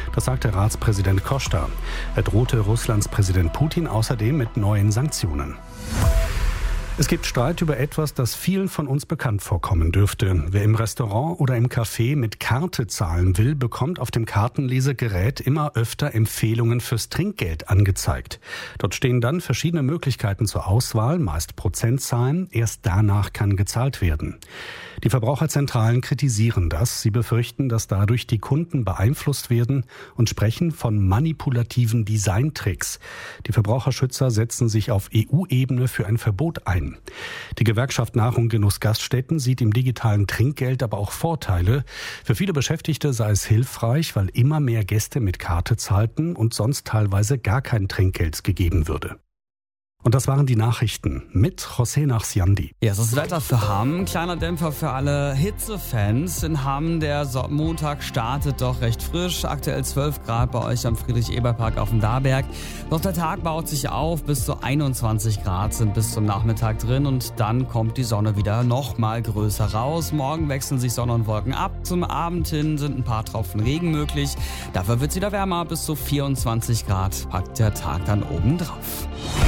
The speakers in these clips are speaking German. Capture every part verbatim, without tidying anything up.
Das sagte Ratspräsident Costa. Er drohte Russlands Präsident Putin außerdem mit neuen Sanktionen. Es gibt Streit über etwas, das vielen von uns bekannt vorkommen dürfte. Wer im Restaurant oder im Café mit Karte zahlen will, bekommt auf dem Kartenlesegerät immer öfter Empfehlungen fürs Trinkgeld angezeigt. Dort stehen dann verschiedene Möglichkeiten zur Auswahl, meist Prozentzahlen. Erst danach kann gezahlt werden. Die Verbraucherzentralen kritisieren das. Sie befürchten, dass dadurch die Kunden beeinflusst werden und sprechen von manipulativen Designtricks. Die Verbraucherschützer setzen sich auf E U-Ebene für ein Verbot ein. Die Gewerkschaft Nahrung Genuss Gaststätten sieht im digitalen Trinkgeld aber auch Vorteile. Für viele Beschäftigte sei es hilfreich, weil immer mehr Gäste mit Karte zahlten und sonst teilweise gar kein Trinkgeld gegeben würde. Und das waren die Nachrichten mit José Nachsiandi. Ja, es ist Wetter für Hamm. Kleiner Dämpfer für alle Hitzefans. In Hamm, der so- Montag startet doch recht frisch. Aktuell zwölf Grad bei euch am Friedrich-Eber-Park auf dem Darberg. Doch der Tag baut sich auf. Bis zu einundzwanzig Grad sind bis zum Nachmittag drin. Und dann kommt die Sonne wieder noch mal größer raus. Morgen wechseln sich Sonne und Wolken ab. Zum Abend hin sind ein paar Tropfen Regen möglich. Dafür wird es wieder wärmer. Bis zu vierundzwanzig Grad packt der Tag dann oben drauf.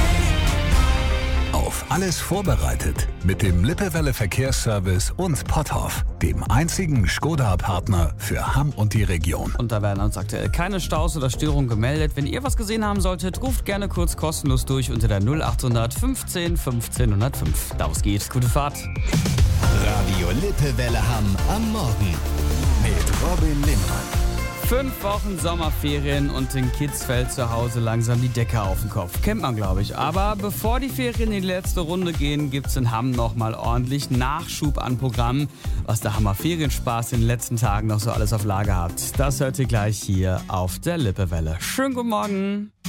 Auf alles vorbereitet mit dem Lippewelle Verkehrsservice und Potthoff, dem einzigen Skoda-Partner für Hamm und die Region. Und da werden uns aktuell keine Staus oder Störungen gemeldet. Wenn ihr was gesehen haben solltet, ruft gerne kurz kostenlos durch unter der null achthundert fünfzehn fünfzehn null null fünf. Daraus geht. Gute Fahrt. Radio Lippewelle Hamm am Morgen mit Robin Lindmann. Fünf Wochen Sommerferien und den Kids fällt zu Hause langsam die Decke auf den Kopf. Kennt man, glaube ich. Aber bevor die Ferien in die letzte Runde gehen, gibt's in Hamm nochmal ordentlich Nachschub an Programmen, was der Hammer Ferienspaß in den letzten Tagen noch so alles auf Lager hat. Das hört ihr gleich hier auf der Lippewelle. Schönen guten Morgen.